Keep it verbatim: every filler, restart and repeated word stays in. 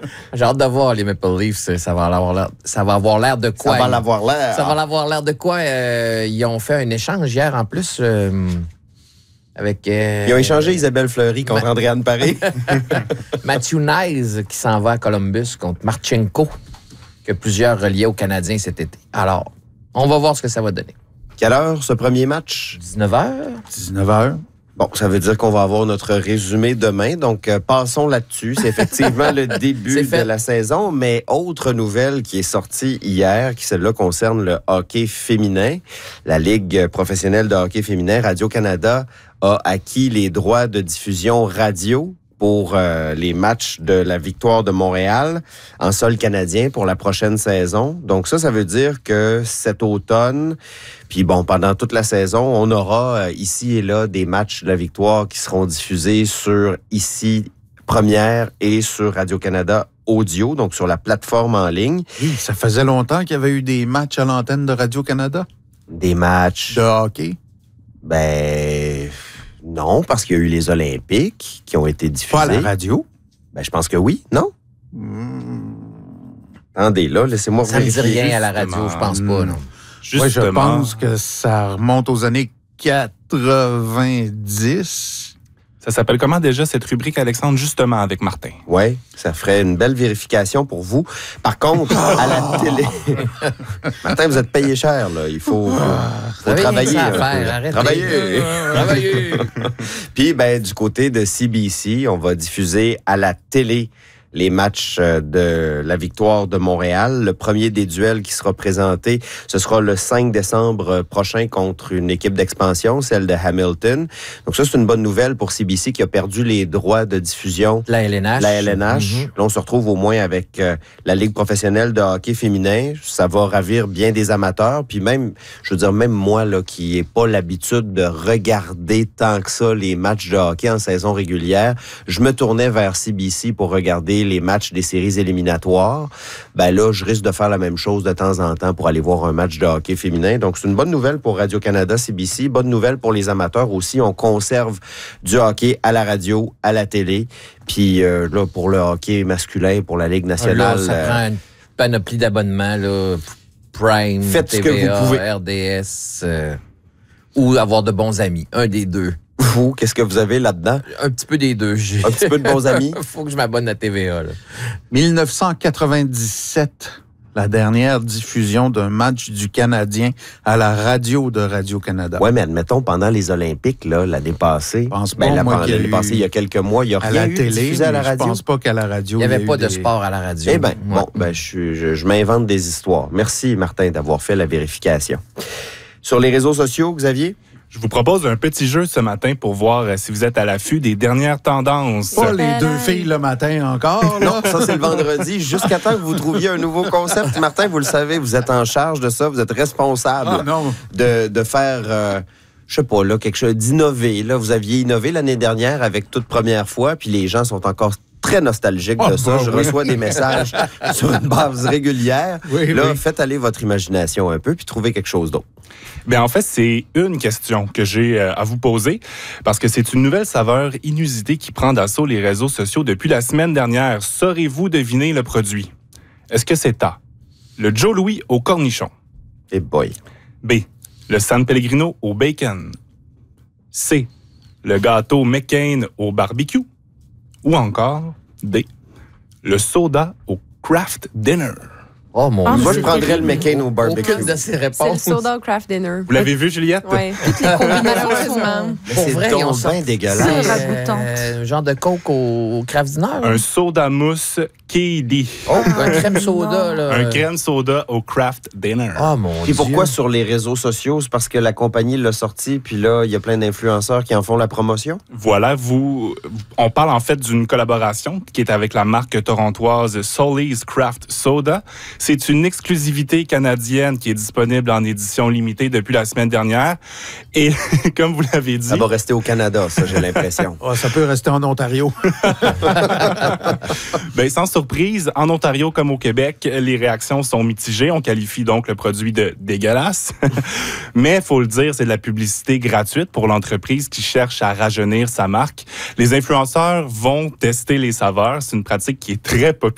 J'ai hâte de voir les Maple Leafs. Ça va avoir l'air, ça va avoir l'air de quoi? Ça va l'avoir l'air. Ça va avoir l'air de quoi? Euh, ils ont fait un échange hier en plus euh, avec... Euh, Ils ont échangé Isabelle Fleury contre Ma... Andréane Paré. Matthew Knies qui s'en va à Columbus contre Marchenko, que plusieurs reliaient aux Canadiens cet été. Alors, on va voir ce que ça va donner. Quelle heure, ce premier match? dix-neuf heures. dix-neuf heures. Bon, ça veut dire qu'on va avoir notre résumé demain. Donc, euh, passons là-dessus. C'est effectivement le début de la saison. Mais autre nouvelle qui est sortie hier, qui celle-là concerne le hockey féminin. La Ligue professionnelle de hockey féminin, Radio-Canada, a acquis les droits de diffusion radio pour euh, les matchs de la Victoire de Montréal en sol canadien pour la prochaine saison. Donc ça, ça veut dire que cet automne, puis bon, pendant toute la saison, on aura euh, ici et là des matchs de la Victoire qui seront diffusés sur ici Première et sur Radio-Canada Audio, donc sur la plateforme en ligne. Oui, ça faisait longtemps qu'il y avait eu des matchs à l'antenne de Radio-Canada. Des matchs... De hockey? Ben... Non, parce qu'il y a eu les Olympiques qui ont été diffusés. Pas à la radio? Ben, je pense que oui, non? Mmh. Attendez, là, laissez-moi vous Ça ne me dit rien à la radio, je pense pas, non. Oui, je pense que ça remonte aux années quatre-vingt-dix. Ça s'appelle comment déjà cette rubrique, Alexandre, justement avec Martin? Oui, ça ferait une belle vérification pour vous. Par contre, à la télé... Martin, vous êtes payé cher, là. Il faut, faut travailler. À faire. Arrêtez. Travailler. Travailler. Puis, ben, du côté de C B C, on va diffuser à la télé les matchs de la Victoire de Montréal. Le premier des duels qui sera présenté, ce sera le cinq décembre prochain contre une équipe d'expansion, celle de Hamilton. Donc ça, c'est une bonne nouvelle pour C B C qui a perdu les droits de diffusion. La L N H. La L N H. Mm-hmm. Là, on se retrouve au moins avec euh, la Ligue professionnelle de hockey féminin. Ça va ravir bien des amateurs. Puis même, je veux dire, même moi, là, qui n'ai pas l'habitude de regarder tant que ça les matchs de hockey en saison régulière, je me tournais vers C B C pour regarder les matchs des séries éliminatoires. Ben là, je risque de faire la même chose de temps en temps pour aller voir un match de hockey féminin. Donc, c'est une bonne nouvelle pour Radio-Canada, C B C. Bonne nouvelle pour les amateurs aussi. On conserve du hockey à la radio, à la télé. Puis euh, là, pour le hockey masculin, pour la Ligue nationale... Là, ça euh, prend une panoplie d'abonnements, là. Prime, faites T V A, ce que vous pouvez. R D S, euh, ou avoir de bons amis. Un des deux. Vous, qu'est-ce que vous avez là-dedans? Un petit peu des deux. J'ai... Un petit peu de bons amis? Il faut que je m'abonne à T V A. Là. dix-neuf cent quatre-vingt-dix-sept, la dernière diffusion d'un match du Canadien à la radio de Radio-Canada. Oui, mais admettons, pendant les Olympiques, là, l'année passée, je pense ben, pas, la, moi, l'année eu... passée, il y a quelques mois, il y a à rien la eu télé, diffusé à la radio. Je pense pas qu'à la radio, il n'y avait pas de des... sport à la radio. Eh bien, ouais. bon, ben, je, je, je m'invente des histoires. Merci, Martin, d'avoir fait la vérification. Sur les réseaux sociaux, Xavier? Je vous propose un petit jeu ce matin pour voir si vous êtes à l'affût des dernières tendances. Pas les deux filles le matin encore, là. Non, ça c'est le vendredi. Jusqu'à temps que vous trouviez un nouveau concept. Martin, vous le savez, vous êtes en charge de ça. Vous êtes responsable ah, non. de, de faire... Euh, je sais pas, là, quelque chose d'innover. Là, vous aviez innové l'année dernière avec toute première fois, puis les gens sont encore très nostalgiques oh, de ça. Bah, je oui. reçois des messages sur une base régulière. Oui, là, oui. faites aller votre imagination un peu, puis trouvez quelque chose d'autre. Bien, en fait, c'est une question que j'ai à vous poser parce que c'est une nouvelle saveur inusitée qui prend d'assaut les réseaux sociaux depuis la semaine dernière. Saurez-vous deviner le produit? Est-ce que c'est A, le Joe Louis au cornichon? Et boy. B, le San Pellegrino au bacon? C, le gâteau McCain au barbecue? Ou encore D, le soda au craft dinner? Oh mon Ah, Dieu. Moi, je prendrais le McCain au barbecue. Aucune de ces C'est le réponses. soda au craft dinner. Vous l'avez vu, Juliette? Oui, toutes les combinaisons. Malheureusement. Mais Pour c'est vrai, donc ils ont bien sorti dégueulasse. C'est ragoûtante. Euh, genre de coke au, au craft dinner. Un soda mousse K D. Oh, un crème soda, là. Un crème soda au craft dinner. Oh mon Puis Dieu. pourquoi sur les réseaux sociaux? C'est parce que la compagnie l'a sorti, puis là, il y a plein d'influenceurs qui en font la promotion? Voilà, vous, on parle en fait d'une collaboration qui est avec la marque torontoise Sully's Craft Soda. C'est une exclusivité canadienne qui est disponible en édition limitée depuis la semaine dernière. Et comme vous l'avez dit... Ça va rester au Canada, ça, j'ai l'impression. Oh, ça peut rester en Ontario. Ben, sans surprise, en Ontario comme au Québec, les réactions sont mitigées. On qualifie donc le produit de dégueulasse. Mais, il faut le dire, c'est de la publicité gratuite pour l'entreprise qui cherche à rajeunir sa marque. Les influenceurs vont tester les saveurs. C'est une pratique qui est très populaire